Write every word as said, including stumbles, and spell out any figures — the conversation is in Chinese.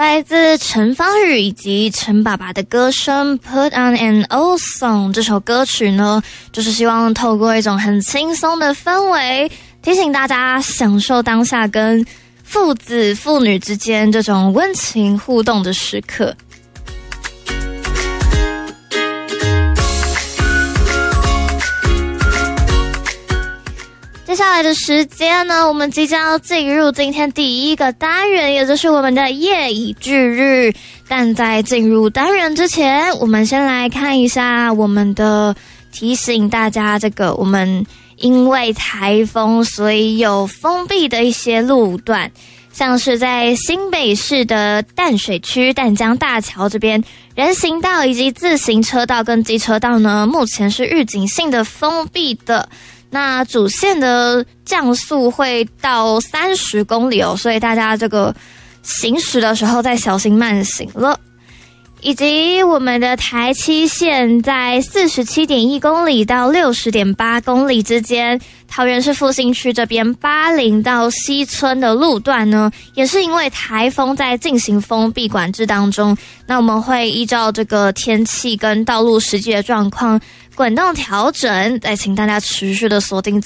来自陈芳宇以及陈爸爸的歌声 Put on an Old Song 这首歌曲呢，就是希望透过一种很轻松的氛围，提醒大家享受当下跟父子父女之间这种温情互动的时刻。接下来的时间呢，我们即将要进入今天第一个单元，也就是我们的夜以继日。但在进入单元之前，我们先来看一下我们的提醒大家，这个我们因为台风，所以有封闭的一些路段，像是在新北市的淡水区淡江大桥这边，人行道以及自行车道跟机车道呢，目前是预警性的封闭的。那主线的降速会到三十公里哦，所以大家这个行驶的时候再小心慢行了。以及我们的台七线在 四十七点一公里到 六十点八公里之间，桃园市复兴区这边八零到西村的路段呢，也是因为台风在进行封闭管制当中，那我们会依照这个天气跟道路实际的状况滚动调整，再请大家持续的锁定